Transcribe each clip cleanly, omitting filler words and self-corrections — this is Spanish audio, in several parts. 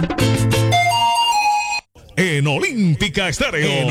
En Olímpica Estéreo.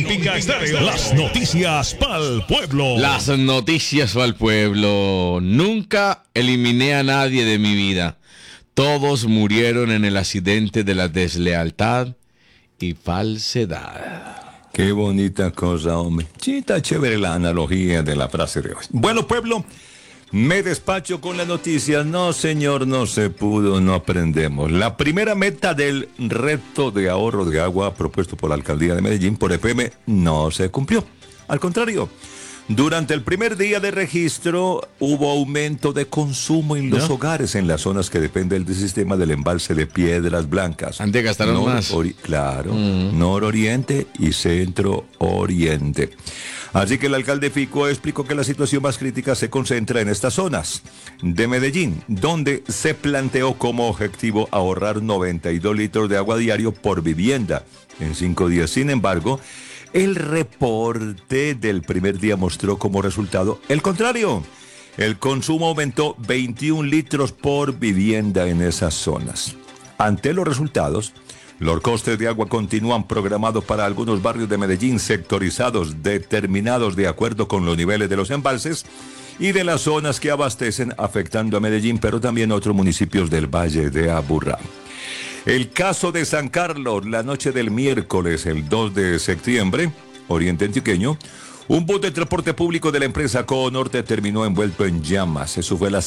Las noticias pa'l pueblo. Las noticias pa'l pueblo. Nunca eliminé a nadie de mi vida. Todos murieron en el accidente de la deslealtad y falsedad. Qué bonita cosa, hombre. Sí, está chévere la analogía de la frase de hoy. Bueno, pueblo, me despacho con las noticias. No, señor, no se pudo, no aprendemos. La primera meta del reto de ahorro de agua propuesto por la Alcaldía de Medellín por EPM no se cumplió. Al contrario, durante el primer día de registro hubo aumento de consumo en los hogares en las zonas que dependen del sistema del embalse de Piedras Blancas. Antes gastaron más. Claro, nororiente y centro oriente. Así que el alcalde Fico explicó que la situación más crítica se concentra en estas zonas de Medellín, donde se planteó como objetivo ahorrar 92 litros de agua diario por vivienda en 5 días. Sin embargo, el reporte del primer día mostró como resultado el contrario. El consumo aumentó 21 litros por vivienda en esas zonas. Ante los resultados, los costes de agua continúan programados para algunos barrios de Medellín sectorizados, determinados de acuerdo con los niveles de los embalses y de las zonas que abastecen, afectando a Medellín, pero también a otros municipios del Valle de Aburrá. El caso de San Carlos, la noche del miércoles, el 2 de septiembre, oriente antioqueño, un bus de transporte público de la empresa Conorte terminó envuelto en llamas. Eso fue a las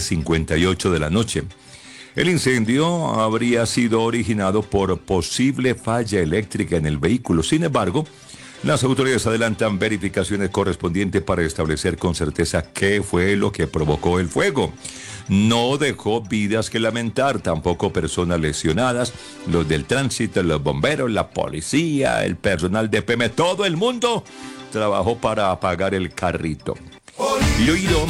7:58 de la noche. El incendio habría sido originado por posible falla eléctrica en el vehículo. Sin embargo, las autoridades adelantan verificaciones correspondientes para establecer con certeza qué fue lo que provocó el fuego. No dejó vidas que lamentar, tampoco personas lesionadas. Los del tránsito, los bomberos, la policía, el personal de PM, todo el mundo trabajó para apagar el carrito. Y oído,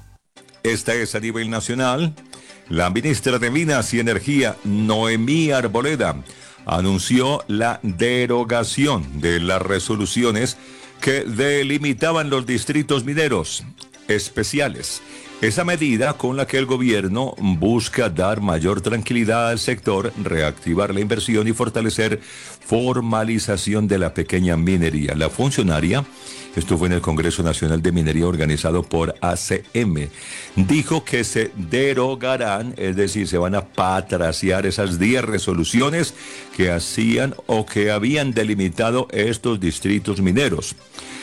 esta es a nivel nacional. La ministra de Minas y Energía, Noemí Arboleda, anunció la derogación de las resoluciones que delimitaban los distritos mineros especiales. Esa medida con la que el gobierno busca dar mayor tranquilidad al sector, reactivar la inversión y fortalecer formalización de la pequeña minería. La funcionaria, esto fue en el Congreso Nacional de Minería organizado por ACM, dijo que se derogarán, es decir, se van a patraciar esas 10 resoluciones que hacían o que habían delimitado estos distritos mineros.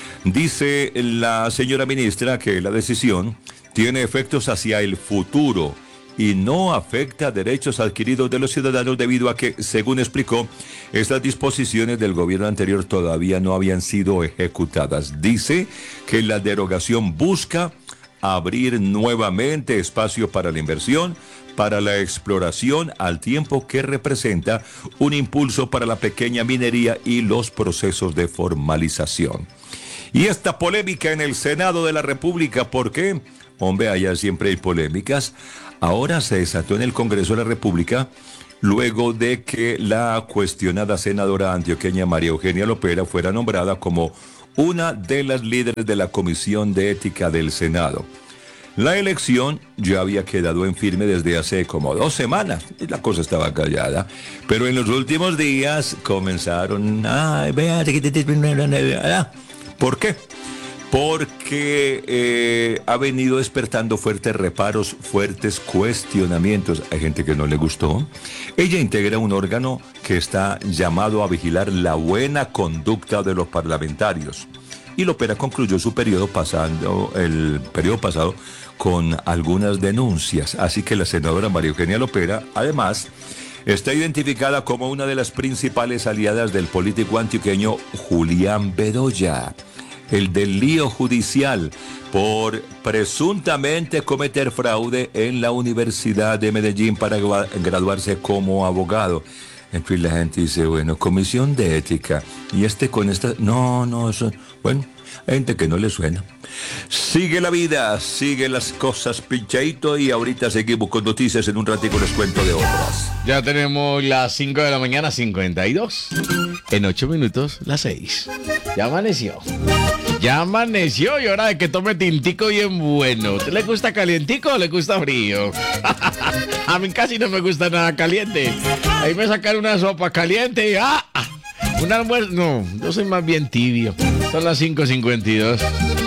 Dice la señora ministra que la decisión tiene efectos hacia el futuro y no afecta derechos adquiridos de los ciudadanos debido a que, según explicó, estas disposiciones del gobierno anterior todavía no habían sido ejecutadas. Dice que la derogación busca abrir nuevamente espacio para la inversión, para la exploración, al tiempo que representa un impulso para la pequeña minería y los procesos de formalización. Y esta polémica en el Senado de la República, ¿por qué? Hombre, allá siempre hay polémicas. Ahora se desató en el Congreso de la República luego de que la cuestionada senadora antioqueña María Eugenia Lopera fuera nombrada como una de las líderes de la Comisión de Ética del Senado. La elección ya había quedado en firme desde hace como 2 semanas. Y la cosa estaba callada. Pero en los últimos días comenzaron... ¿Por qué? Porque ha venido despertando fuertes reparos, fuertes cuestionamientos. Hay gente que no le gustó. Ella integra un órgano que está llamado a vigilar la buena conducta de los parlamentarios. Y Lopera concluyó su periodo pasado con algunas denuncias. Así que la senadora María Eugenia Lopera, además, está identificada como una de las principales aliadas del político antioqueño Julián Bedoya, el del lío judicial por presuntamente cometer fraude en la Universidad de Medellín para graduarse como abogado. En fin, la gente dice, bueno, comisión de ética, y con esta... No, eso... Bueno, Hay gente que no le suena. Sigue la vida, sigue las cosas, pinchadito, y ahorita seguimos con noticias. En un ratito les cuento de otras. Ya tenemos las 5 de la mañana, 52. En 8 minutos, las 6. Ya amaneció. Ya amaneció y hora de que tome tintico bien bueno. ¿Te le gusta calientico o le gusta frío? A mí casi no me gusta nada caliente. Ahí me sacan una sopa caliente y un almuerzo. No, yo soy más bien tibio. Son las 5:52.